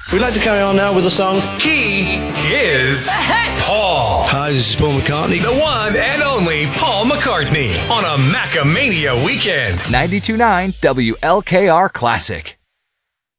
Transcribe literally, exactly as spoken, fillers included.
We'd like to carry on now with the song. He is Paul. Hi, this is Paul McCartney. The one and only Paul McCartney on a Macamania weekend. ninety-two point nine W L K R Classic.